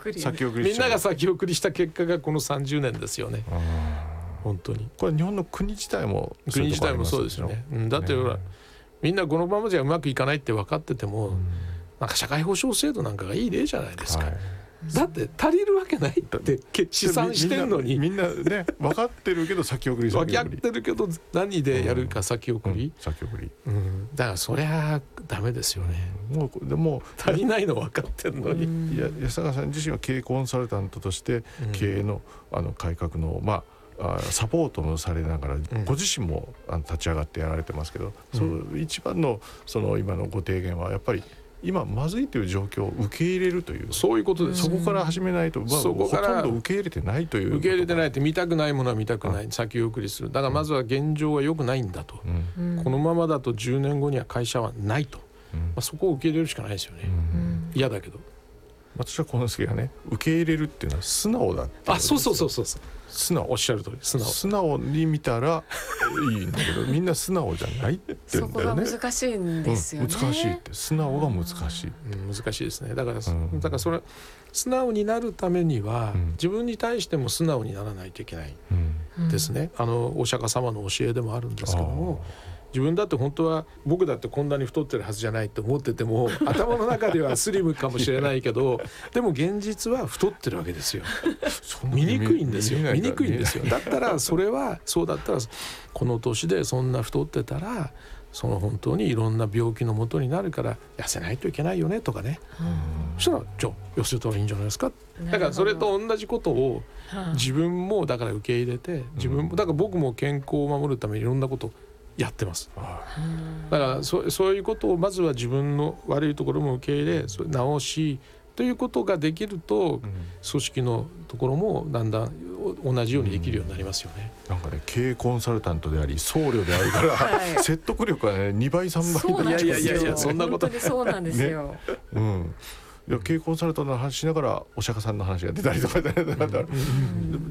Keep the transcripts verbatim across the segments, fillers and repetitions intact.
送り先送りみんなが先送りした結果がこのさんじゅうねんですよね。本当にこれ日本の国自体も国自体もそうですよね、うん、だってほら、ね、みんなこのままじゃうまくいかないって分かってても、うん、なんか社会保障制度なんかがいい例じゃないですか、はい、だって足りるわけないって試算してるのにみんなね分かってるけど先送り先送り分かってるけど何でやるか先送り、 うん、先送り、 うん、だからそりゃダメですよね、 うん、もうでも足りないの分かってるのに、うん、 いや安坂さん自身は経営コンサルタントとして経営の、あの改革のまあサポートもされながら、うん、ご自身も立ち上がってやられてますけど、うん、その一番のその今のご提言はやっぱり今まずいという状況を受け入れるというそういうことです。 そこから始めないと、まあ、そこからほとんど受け入れてないという受け入れてないって見たくないものは見たくない、先送りする。だからまずは現状は良くないんだと、うん、このままだとじゅうねんごには会社はないと、うんまあ、そこを受け入れるしかないですよね、うん、嫌だけど私はこの次がね受け入れるっていうのは素直だってあそうそうそうそう素直おっしゃる通り素直素直に見たらいいんだけどみんな素直じゃないって言うんだよね。 そこが難しいんですよね、 うん、難しいって素直が難しい、 うん、難しいですね。だから、うん、だからそれ素直になるためには、うん、自分に対しても素直にならないといけないですね、うん、あのお釈迦様の教えでもあるんですけども、自分だって本当は僕だってこんなに太ってるはずじゃないって思ってても頭の中ではスリムかもしれないけどでも現実は太ってるわけですよ。見にくいんですよ見にくいんですよ。だったらそれはそうだったらこの年でそんな太ってたらその本当にいろんな病気のもとになるから痩せないといけないよねとかね、そしたらじゃあ痩せたらいいんじゃないですか。だからそれと同じことを自分もだから受け入れて自分もだから僕も健康を守るためにいろんなことをやってます。だから そ, そういうことをまずは自分の悪いところも受け入れそれ直しということができると、うん、組織のところもだんだん同じようにできるようになりますよね、 うん、なんかね経営コンサルタントであり僧侶であるから、はい、説得力はねにばいさんばいそうなんですよ。 いやいやいやそんなこと本当にそうなんですよ、 ねうん、いや経営コンサルタントの話しながらお釈迦さんの話が出たりとか、ねうん、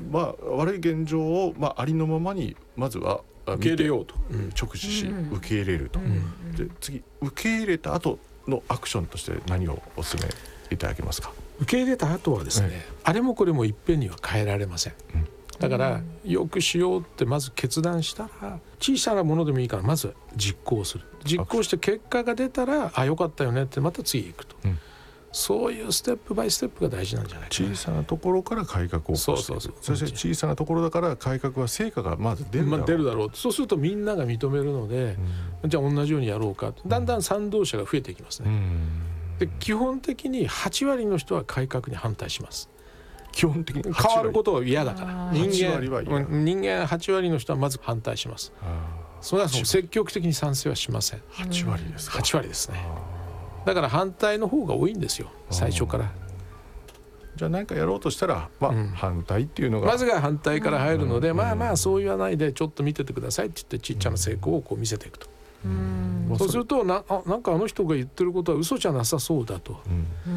まあ悪い現状を、まあ、ありのままにまずは受け入れようと、 うん、直視し、うん、受け入れると、うん、で次受け入れた後のアクションとして何をお勧めいただけますか。 受け入れた後はですね、はい、あれもこれもいっぺんには変えられません、うん、だからよくしようってまず決断したら小さなものでもいいからまずは実行する。実行して結果が出たらあよかったよねってまた次行くと、うんそういうステップバイステップが大事なんじゃないかな。 小さなところから改革を起こしていく。そうそうそう。そして小さなところだから改革は成果がまず出るだろう、まあ、 出るだろう。そうするとみんなが認めるので、うん、じゃあ同じようにやろうか。だんだん賛同者が増えていきますね、うん、で基本的にはち割の人は改革に反対します。 基本的に変わることは嫌だから人間はち割は人間はち割の人はまず反対します。それはその積極的に賛成はしません。 はち割ですか。 はち割ですね。だから反対の方が多いんですよ最初から。 じゃあ何かやろうとしたら、まあうん、反対っていうのがまずが反対から入るので、うん、まあまあそう言わないでちょっと見ててくださいって言ってちっちゃな成功をこう見せていくと、うん、そうすると な, あなんかあの人が言ってることは嘘じゃなさそうだと、うん、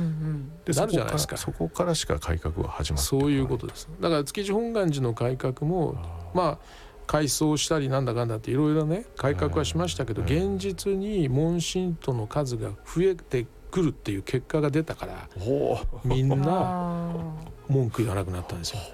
でなるじゃないですか。 そこからしか改革は始まってそういうことです。だから築地本願寺の改革もまあ改装したりなんだかんだっていろいろね改革はしましたけど、現実に問診徒の数が増えてくるっていう結果が出たからみんな文句言わなくなったんですよ、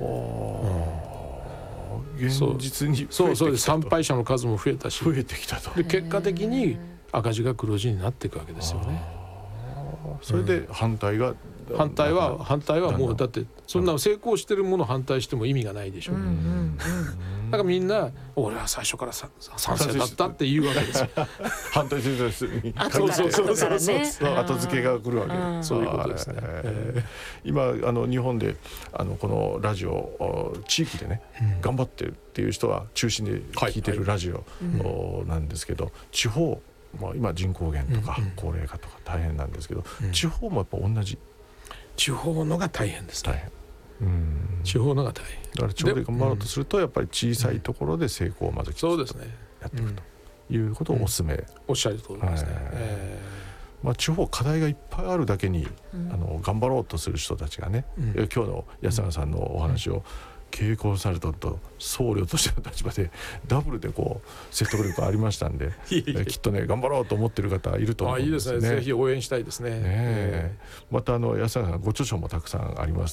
うん、現実に増えてきたと。 そうそうです。参拝者の数も増えたし増えてきたと。 で結果的に赤字が黒字になっていくわけですよね。 それで反対が、 うん、反対は反対はもうだってそんな成功してるものを反対しても意味がないでしょう、うんうんうん、だからみんな俺は最初から賛成だったって言うわけですよ反対する人にそうそうそうそうそう後付けが来るわけで、 うん、そういうことですね、 えー、今あの日本であのこのラジオ地域でね、うん、頑張ってるっていう人が中心で聞いてるラジオなんですけど、はいはい、地方まあ、今人口減とか高齢化とか大変なんですけど、うん、地方もやっぱ同じ。 地方のが大変ですね。 大変。うん地方のが大変。 だから地方で頑張ろうとするとやっぱり小さいところで成功をまずきちんとやっていくということをお勧め、うん、 おっしゃる通りですね、えーまあ、地方課題がいっぱいあるだけに、うん、あの頑張ろうとする人たちがね、うん、今日の安永さんのお話を、うん経営コンサルタント僧侶としての立場でダブルでこう説得力ありましたんでいいきっとね頑張ろうと思ってる方いると思うんですね。 あいいですね。ぜひ応援したいですね。ねえー、またあの安永さんご著書もたくさんあります